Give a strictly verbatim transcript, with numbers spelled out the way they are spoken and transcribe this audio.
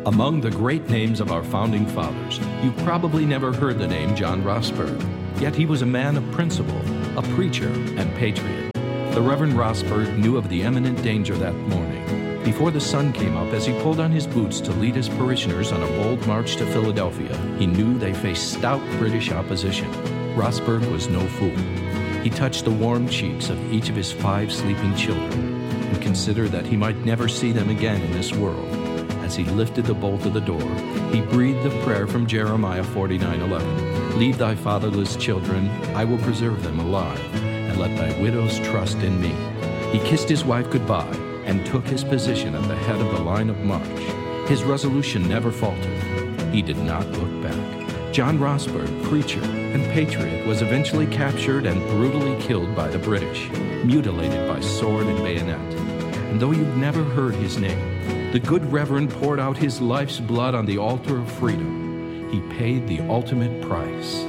Among the great names of our founding fathers, you probably never heard the name John Rossberg. Yet he was a man of principle, a preacher, and patriot. The Reverend Rossberg knew of the imminent danger that morning. Before the sun came up, as he pulled on his boots to lead his parishioners on a bold march to Philadelphia, he knew they faced stout British opposition. Rossberg was no fool. He touched the warm cheeks of each of his five sleeping children and considered that he might never see them again in this world. As he lifted the bolt of the door, he breathed the prayer from Jeremiah forty-nine eleven. Leave thy fatherless children, I will preserve them alive, and let thy widows trust in me. He kissed his wife goodbye and took his position at the head of the line of march. His resolution never faltered. He did not look back. John Rossberg, preacher and patriot, was eventually captured and brutally killed by the British, mutilated by sword and bayonet. And though you've never heard his name, the good Reverend poured out his life's blood on the altar of freedom. He paid the ultimate price.